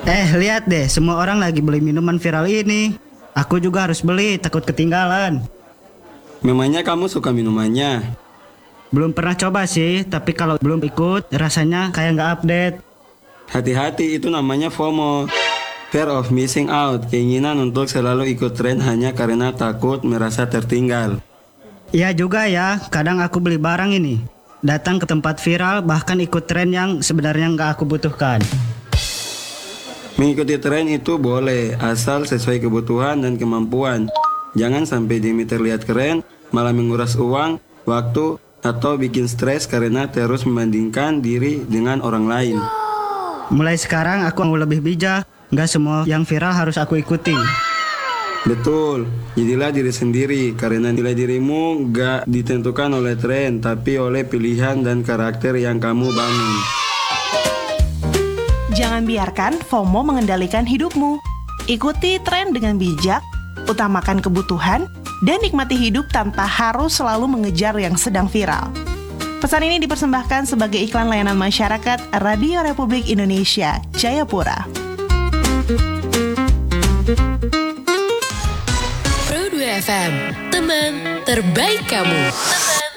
Lihat deh, semua orang lagi beli minuman viral ini. Aku juga harus beli, takut ketinggalan. Memangnya kamu suka minumannya? Belum pernah coba sih, tapi kalau belum ikut, rasanya kayak nggak update. Hati-hati, itu namanya FOMO. Fear of missing out, keinginan untuk selalu ikut tren hanya karena takut merasa tertinggal. Iya juga ya, kadang aku beli barang ini. Datang ke tempat viral, bahkan ikut tren yang sebenarnya nggak aku butuhkan. Mengikuti tren itu boleh, asal sesuai kebutuhan dan kemampuan. Jangan sampai demi terlihat keren, malah menguras uang, waktu, atau bikin stres karena terus membandingkan diri dengan orang lain. Mulai sekarang aku mau lebih bijak, nggak semua yang viral harus aku ikuti. Betul, jadilah diri sendiri karena nilai dirimu gak ditentukan oleh tren, tapi oleh pilihan dan karakter yang kamu bangun. Jangan biarkan FOMO mengendalikan hidupmu. Ikuti tren dengan bijak, utamakan kebutuhan, dan nikmati hidup tanpa harus selalu mengejar yang sedang viral. Pesan ini dipersembahkan sebagai iklan layanan masyarakat Radio Republik Indonesia, Jayapura. Pro 2 FM, teman terbaik kamu.